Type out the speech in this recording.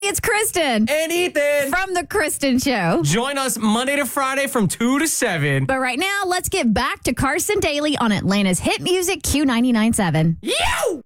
it's Kristen And Ethan. from The Kristen Show. Join us Monday to Friday from 2 to 7. But right now, let's get back to Carson Daly on Atlanta's hit music Q99.7. You!